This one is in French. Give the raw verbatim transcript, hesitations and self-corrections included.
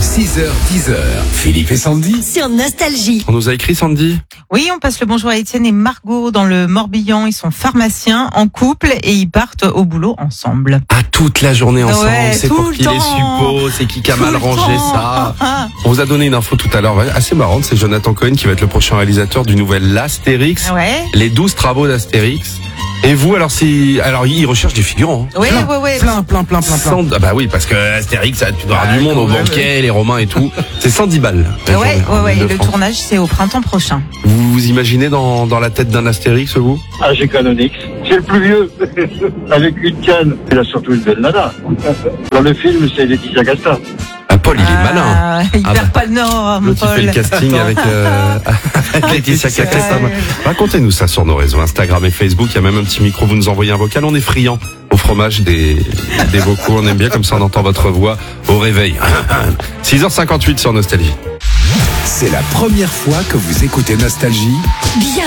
six heures dix, Philippe et Sandy sur Nostalgie. On nous a écrit, Sandy ? Oui, on passe le bonjour à Étienne et Margot dans le Morbihan. Ils sont pharmaciens en couple et ils partent au boulot ensemble. Ah, toute la journée ensemble, Ouais, c'est tout pour le qui les temps. suppose, c'est qui qui a Tout mal le rangé temps. ça. On vous a donné une info tout à l'heure, assez marrante, c'est Jonathan Cohen qui va être le prochain réalisateur du nouvel Astérix, Ouais. les douze travaux d'Astérix. Et vous, alors, si, alors, il recherche des figurants. Hein. Ouais, plein, ouais, ouais. plein, plein, plein, plein, plein. Ah bah oui, parce que Astérix, ça, tu dois avoir Ouais, du monde au quand même, banquet, ouais. les Romains et tout. C'est cent dix balles. la Ouais, journée, ouais, en ouais. Et le Île-de-France. tournage, c'est au printemps prochain. Vous vous imaginez dans, dans la tête d'un Astérix, vous? Ah, j'ai Canonix. C'est le plus vieux. Avec une canne. Il a surtout une belle nana. Dans le film, c'est Laetitia Casta. Ah, Paul, il est Ah, malin. Il Ah perd bah. pas le nord, mon L'autre, il Paul. fait le casting avec, euh, avec Laetitia Casta. Ouais. Racontez-nous ça sur nos réseaux Instagram et Facebook. Il y a même un petit micro. Vous nous envoyez un vocal. On est friand au fromage des, des vocaux. On aime bien comme ça on entend votre voix au réveil. six heures cinquante-huit sur Nostalgie. C'est la première fois que vous écoutez Nostalgie? Bien